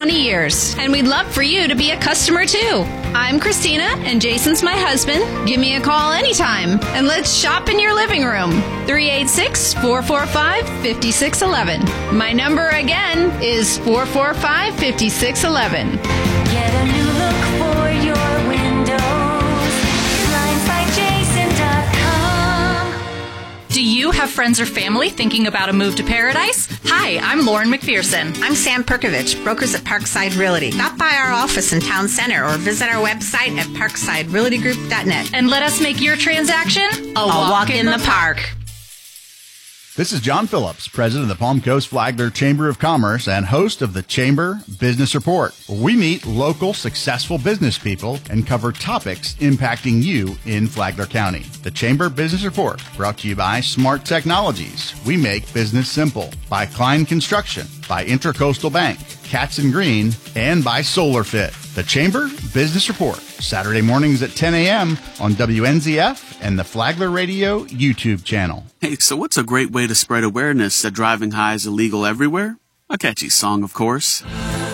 20 years, and we'd love for you to be a customer too. I'm Christina, and Jason's my husband. Give me a call anytime, and let's shop in your living room. 386-445-5611. My number again is 445-5611. Get a new look for your windows. BlindsByJason.com. Do you have friends or family thinking about a move to paradise? Hi, I'm Lauren McPherson. I'm Sam Perkovich, brokers at Parkside Realty. Stop by our office in Town Center or visit our website at parksiderealtygroup.net. And let us make your transaction a walk in the park. This is John Phillips, president of the Palm Coast Flagler Chamber of Commerce and host of the Chamber Business Report, where we meet local successful business people and cover topics impacting you in Flagler County. The Chamber Business Report, brought to you by Smart Technologies. We make business simple. By Klein Construction, by Intracoastal Bank, Katz & Green, and by SolarFit. The Chamber Business Report, Saturday mornings at 10 a.m. on WNZF and the Flagler Radio YouTube channel. Hey, so what's a great way to spread awareness that driving high is illegal everywhere? A catchy song, of course.